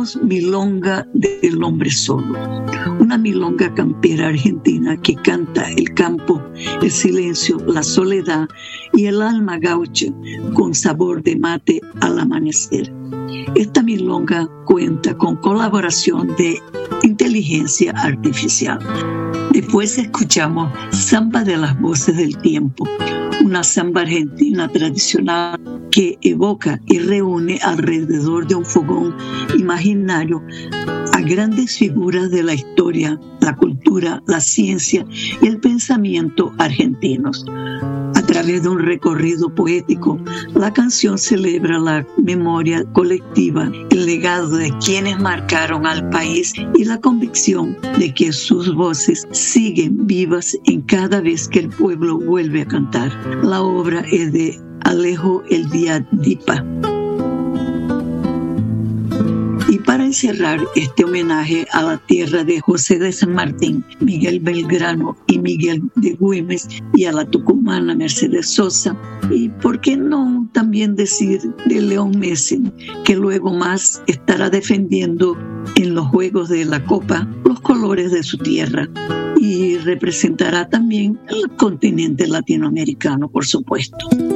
escuchamos Milonga del Hombre Solo, una milonga campera argentina que canta el campo, el silencio, la soledad y el alma gaucha con sabor de mate al amanecer. Esta milonga cuenta con colaboración de inteligencia artificial. Después escuchamos Samba de las Voces del Tiempo, una samba argentina tradicional que evoca y reúne alrededor de un fogón imaginario a grandes figuras de la historia, la cultura, la ciencia y el pensamiento argentinos. A través de un recorrido poético, la canción celebra la memoria colectiva, el legado de quienes marcaron al país y la convicción de que sus voces siguen vivas en cada vez que el pueblo vuelve a cantar. La obra es de Alejo Eldia Dipa. Y para encerrar este homenaje a la tierra de José de San Martín, Miguel Belgrano y Miguel de Güemes, y a la tucumana Mercedes Sosa, y por qué no también decir de León Messi, que luego más estará defendiendo en los Juegos de la Copa los colores de su tierra y representará también el continente latinoamericano, por supuesto.